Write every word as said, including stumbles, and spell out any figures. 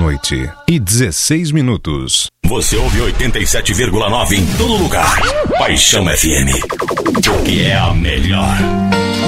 noite e dezesseis minutos. Você ouve oitenta e sete vírgula nove em todo lugar. Paixão F M. Que é a melhor.